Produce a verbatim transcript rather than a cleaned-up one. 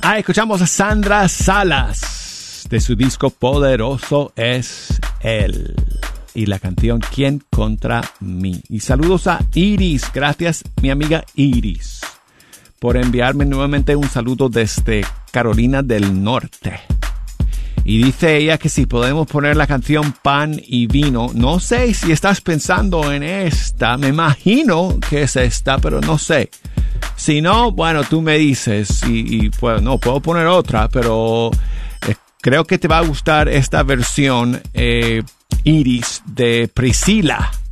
Ah, escuchamos a Sandra Salas de su disco Poderoso es Él y la canción ¿Quién contra mí? Y saludos a Iris, gracias mi amiga Iris por enviarme nuevamente un saludo desde Carolina del Norte. Y dice ella que si podemos poner la canción Pan y Vino. No sé si estás pensando en esta. Me imagino que es esta, pero no sé. Si no, bueno, tú me dices. Y, y pues no, puedo poner otra, pero eh, creo que te va a gustar esta versión, eh, Iris, de Priscila.